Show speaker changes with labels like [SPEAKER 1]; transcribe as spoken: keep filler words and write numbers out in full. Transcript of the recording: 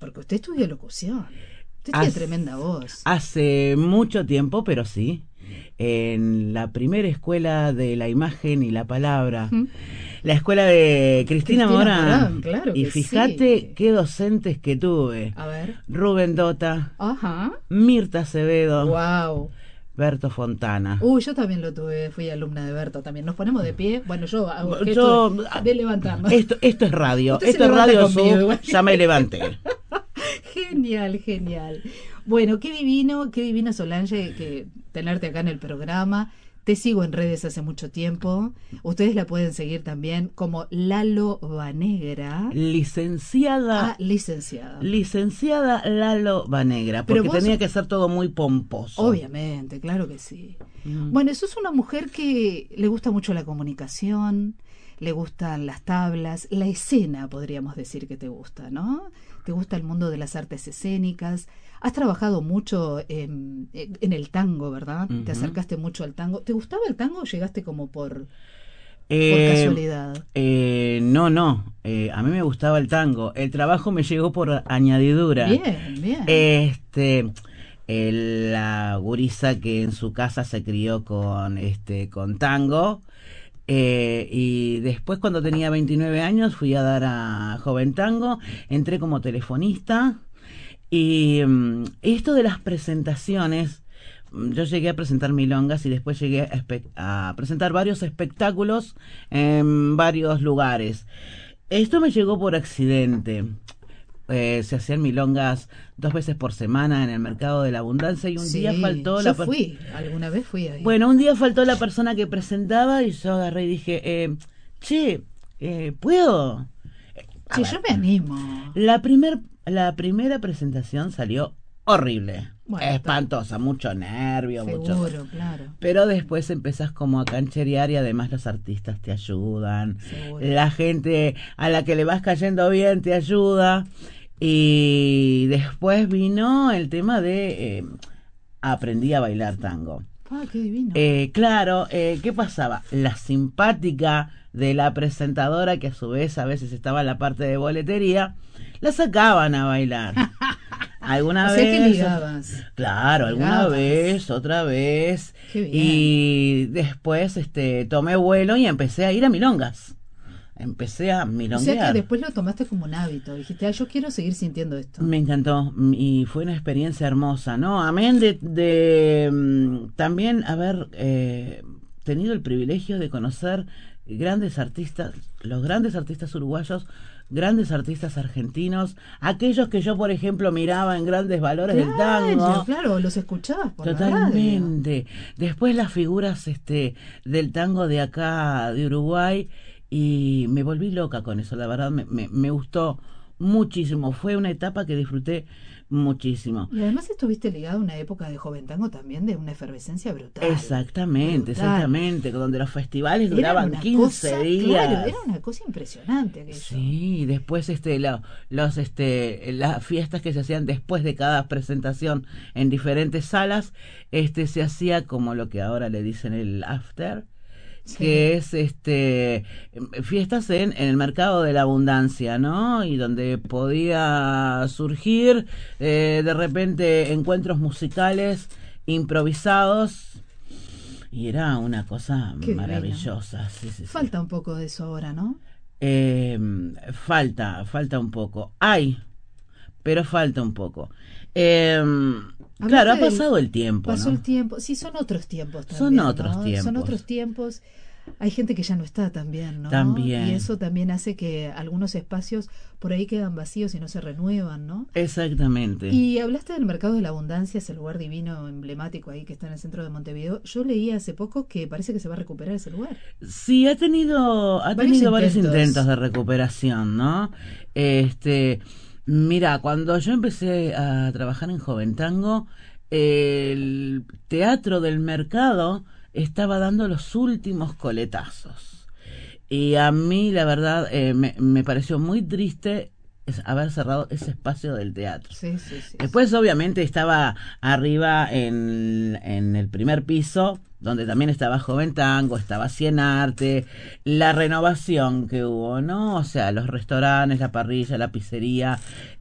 [SPEAKER 1] Porque usted estudia locución. Usted tiene
[SPEAKER 2] Hace,
[SPEAKER 1] tremenda voz.
[SPEAKER 2] Hace mucho tiempo, pero sí. En la primera escuela de la imagen y la palabra,
[SPEAKER 1] ¿Mm?
[SPEAKER 2] la escuela de Cristina,
[SPEAKER 1] Cristina
[SPEAKER 2] Morán.
[SPEAKER 1] Morán, claro
[SPEAKER 2] Y
[SPEAKER 1] que
[SPEAKER 2] fíjate
[SPEAKER 1] sí.
[SPEAKER 2] qué docentes que tuve.
[SPEAKER 1] A ver.
[SPEAKER 2] Rubén Dota,
[SPEAKER 1] Ajá.
[SPEAKER 2] Mirta Acevedo,
[SPEAKER 1] Wow.
[SPEAKER 2] Berto Fontana.
[SPEAKER 1] Uy, yo también lo tuve, fui alumna de Berto también. Nos ponemos de pie. Bueno, yo hago el gesto
[SPEAKER 2] Yo,
[SPEAKER 1] de, de levantarnos.
[SPEAKER 2] Esto, esto es radio.
[SPEAKER 1] Usted se
[SPEAKER 2] Esto es
[SPEAKER 1] levanta
[SPEAKER 2] radio
[SPEAKER 1] conmigo,
[SPEAKER 2] Sur.
[SPEAKER 1] igual.
[SPEAKER 2] Ya me levanté.
[SPEAKER 1] Genial, genial. Bueno, qué divino, qué divino, Solange, que tenerte acá en el programa. Te sigo en redes hace mucho tiempo. Ustedes la pueden seguir también como Lalo Banegra.
[SPEAKER 2] Licenciada.
[SPEAKER 1] Ah, licenciada.
[SPEAKER 2] Licenciada Lalo Banegra, porque
[SPEAKER 1] Pero vos-
[SPEAKER 2] tenía que ser todo muy pomposo.
[SPEAKER 1] Obviamente, claro que sí.
[SPEAKER 2] Mm.
[SPEAKER 1] Bueno, sos una mujer que le gusta mucho la comunicación, le gustan las tablas, la escena, podríamos decir que te gusta, ¿no? Te gusta el mundo de las artes escénicas. Has trabajado mucho en, en el tango, ¿verdad?
[SPEAKER 2] Uh-huh.
[SPEAKER 1] Te acercaste mucho al tango. ¿Te gustaba el tango o llegaste como por,
[SPEAKER 2] Eh,
[SPEAKER 1] por casualidad?
[SPEAKER 2] Eh, no, no. Eh, a mí me gustaba el tango. El trabajo me llegó por añadidura.
[SPEAKER 1] Bien, bien.
[SPEAKER 2] Este, el- la gurisa que en su casa se crió con este con tango. Eh, y después, cuando tenía veintinueve años, fui a dar a Joven Tango. Entré como telefonista. Y um, esto de las presentaciones, yo llegué a presentar milongas y después llegué a, espe- a presentar varios espectáculos en varios lugares. Esto me llegó por accidente. Eh, se hacían milongas dos veces por semana en el Mercado de la Abundancia y un
[SPEAKER 1] Sí,
[SPEAKER 2] día faltó
[SPEAKER 1] yo
[SPEAKER 2] la per-
[SPEAKER 1] fui, alguna vez fui ahí.
[SPEAKER 2] Bueno, un día faltó la persona que presentaba y yo agarré y dije, eh, che, eh, ¿puedo? A
[SPEAKER 1] Sí,
[SPEAKER 2] ver,
[SPEAKER 1] yo me animo.
[SPEAKER 2] La, primer, la primera presentación salió horrible,
[SPEAKER 1] Bueno,
[SPEAKER 2] espantosa, mucho nervio, mucho...
[SPEAKER 1] Seguro, claro.
[SPEAKER 2] Pero después empezás como a cancherear y además los artistas te ayudan,
[SPEAKER 1] Seguro.
[SPEAKER 2] la gente a la que le vas cayendo bien te ayuda. Y después vino el tema de eh, aprendí a bailar tango.
[SPEAKER 1] Ah, qué divino.
[SPEAKER 2] Eh, claro, eh, ¿qué pasaba? La simpática de la presentadora, que a su vez a veces estaba en la parte de boletería, la sacaban a bailar. Alguna
[SPEAKER 1] o
[SPEAKER 2] vez.
[SPEAKER 1] sea que ligabas.
[SPEAKER 2] Claro, alguna
[SPEAKER 1] Ligabas.
[SPEAKER 2] vez, otra vez.
[SPEAKER 1] Qué bien.
[SPEAKER 2] Y después este, tomé vuelo y empecé a ir a milongas. Empecé a
[SPEAKER 1] O
[SPEAKER 2] milonguear.
[SPEAKER 1] sea que después lo tomaste como un hábito. Dijiste, ah, yo quiero seguir sintiendo esto.
[SPEAKER 2] Me encantó y fue una experiencia hermosa, ¿no? Amén de, de mm, también haber eh, tenido el privilegio de conocer grandes artistas, los grandes artistas uruguayos, grandes artistas argentinos, aquellos que yo, por ejemplo, miraba en Grandes Valores del Tango.
[SPEAKER 1] Claro, claro, los escuchabas por
[SPEAKER 2] Totalmente. Después las figuras este del tango de acá, de Uruguay, y me volví loca con eso, la verdad me, me, me gustó muchísimo, fue una etapa que disfruté muchísimo.
[SPEAKER 1] Y además estuviste ligado a una época de Joven Tango también de una efervescencia brutal.
[SPEAKER 2] Exactamente,
[SPEAKER 1] brutal.
[SPEAKER 2] exactamente, donde los festivales
[SPEAKER 1] Era
[SPEAKER 2] duraban
[SPEAKER 1] una
[SPEAKER 2] quince
[SPEAKER 1] cosa,
[SPEAKER 2] días.
[SPEAKER 1] Claro, era una cosa impresionante aquello.
[SPEAKER 2] Sí, después este lo, los este las fiestas que se hacían después de cada presentación en diferentes salas, este se hacía como lo que ahora le dicen el after. Sí. Que es este fiestas en, en el Mercado de la Abundancia, ¿no? Y donde podía surgir eh, de repente encuentros musicales improvisados y era una cosa Qué maravillosa. Sí, sí,
[SPEAKER 1] falta
[SPEAKER 2] sí.
[SPEAKER 1] un poco de eso ahora, ¿no?
[SPEAKER 2] Eh, falta, falta un poco. Hay, pero falta un poco. Eh, Claro, ha pasado el tiempo,
[SPEAKER 1] Pasó
[SPEAKER 2] ¿no?
[SPEAKER 1] el tiempo. Sí, son otros tiempos también.
[SPEAKER 2] Son otros
[SPEAKER 1] ¿no?
[SPEAKER 2] tiempos.
[SPEAKER 1] Son otros tiempos. Hay gente que ya no está también, ¿no?
[SPEAKER 2] También.
[SPEAKER 1] Y eso también hace que algunos espacios por ahí quedan vacíos y no se renuevan, ¿no?
[SPEAKER 2] Exactamente.
[SPEAKER 1] Y hablaste del Mercado de la Abundancia, ese lugar divino, emblemático ahí que está en el centro de Montevideo. Yo leí hace poco que parece que se va a recuperar ese lugar.
[SPEAKER 2] Sí, ha tenido, ha
[SPEAKER 1] varios
[SPEAKER 2] tenido
[SPEAKER 1] intentos.
[SPEAKER 2] varios intentos de recuperación, ¿no? Este, mira, cuando yo empecé a trabajar en Joven Tango, el Teatro del Mercado estaba dando los últimos coletazos. Y a mí, la verdad, eh, me, me pareció muy triste haber cerrado ese espacio del teatro.
[SPEAKER 1] Sí, sí, sí.
[SPEAKER 2] Después, sí. obviamente, estaba arriba en, en el primer piso, donde también estaba Joven Tango, estaba Cien Arte, la renovación que hubo, ¿no? O sea, los restaurantes, la parrilla, la pizzería,